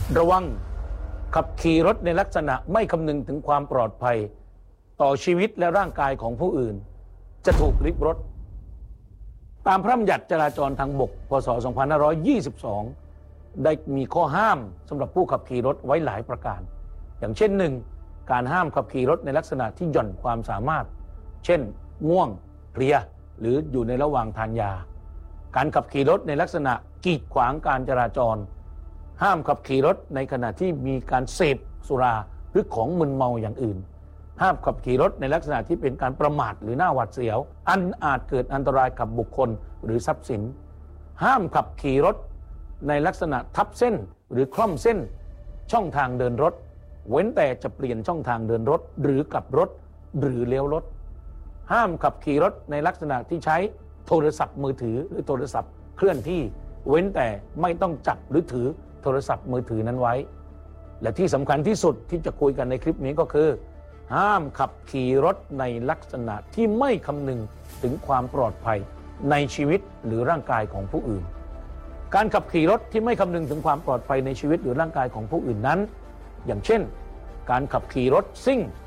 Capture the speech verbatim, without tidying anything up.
ระวังขับขี่รถในลักษณะไม่คำนึงถึงความปลอดภัยต่อชีวิตและร่างกายของผู้อื่นจะถูกริบรถตามพระบัญญัติจราจรทางบกพ.ศ. สองพันห้าร้อยยี่สิบสองได้มีข้อห้ามสำหรับผู้ขับขี่รถไว้หลายประการอย่างเช่นหนึ่งการห้ามขับขี่รถในลักษณะที่หย่อนความสามารถเช่นง่วงเพลียหรืออยู่ในระหว่างทานยาการขับขี่รถในลักษณะกีดขวางการจราจรห้ามขับขี่รถในขณะที่มีการเสพสุราหรือของมึนเมาอย่างอื่นห้ามขับขี่รถในลักษณะที่เป็นการประมาทหรือหน้าหวาดเสียวอันอาจเกิดอันตรายกับบุคคลหรือทรัพย์สินห้ามขับขี่รถในลักษณะทับเส้นหรือคล่อมเส้นช่องทางเดินรถเว้นแต่จะเปลี่ยนช่องทางเดินรถหรือกลับรถหรือเลี้ยวรถห้ามขับขี่รถในลักษณะที่ใช้โทรศัพท์มือถือหรือโทรศัพท์เคลื่อนที่เว้นแต่ไม่ต้องจับหรือถือโทรศัพท์มือถือนั้นไว้และที่สำคัญที่สุดที่จะคุยกันในคลิปนี้ก็คือห้ามขับขี่รถในลักษณะที่ไม่คำนึงถึงความปลอดภัยในชีวิตหรือร่างกายของผู้อื่นการขับขี่รถที่ไม่คำนึงถึงความปลอดภัยในชีวิตหรือร่างกายของผู้อื่นนั้นอย่างเช่นการขับขี่รถซิ่ง